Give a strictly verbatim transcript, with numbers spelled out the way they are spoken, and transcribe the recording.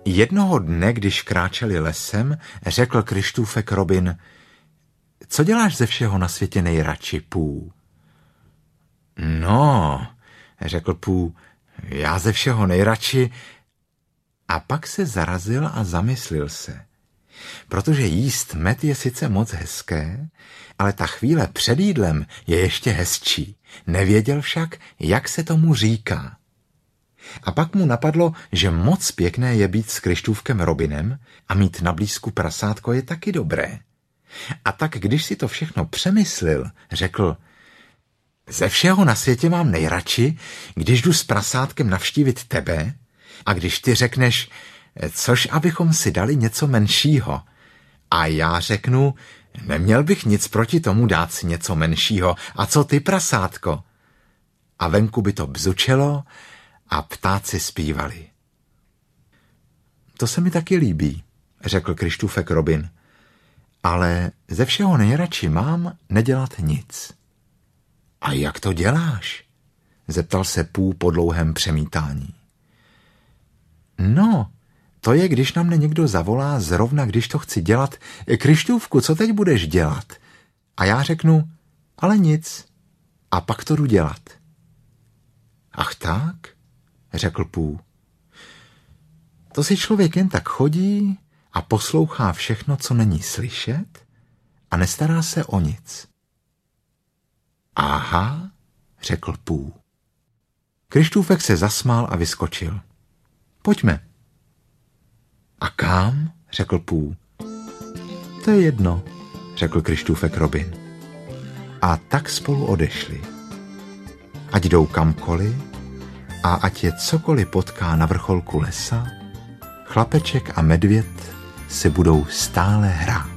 Jednoho dne, když kráčeli lesem, řekl Kryštůfek Robin: Co děláš ze všeho na světě nejradši, Pů? No, řekl Pů, já ze všeho nejradši. A pak se zarazil a zamyslil se. Protože jíst med je sice moc hezké, ale ta chvíle před jídlem je ještě hezčí. Nevěděl však, jak se tomu říká. A pak mu napadlo, že moc pěkné je být s Kryštůfkem Robinem a mít na blízku prasátko je taky dobré. A tak, když si to všechno přemyslil, řekl: Ze všeho na světě mám nejradši, když jdu s prasátkem navštívit tebe a když ty řekneš: Což abychom si dali něco menšího. A já řeknu: Neměl bych nic proti tomu dát si něco menšího. A co ty, prasátko? A venku by to bzučelo a ptáci zpívali. To se mi taky líbí, řekl Kryštůfek Robin. Ale ze všeho nejradši mám nedělat nic. A jak to děláš? Zeptal se Pů po dlouhém přemítání. No, to je, když na mne někdo zavolá zrovna, když to chci dělat. Kryštůvku, co teď budeš dělat? A já řeknu: Ale nic. A pak to jdu dělat. Ach tak, řekl Pů. To si člověk jen tak chodí a poslouchá všechno, co není slyšet, a nestará se o nic. Aha, řekl Pů. Kryštůfek se zasmál a vyskočil. Pojďme. A kam? Řekl Pů. To je jedno, řekl Kryštůfek Robin. A tak spolu odešli. Ať jdou kamkoliv a ať je cokoliv potká na vrcholku lesa, chlapeček a medvěd si budou stále hrát.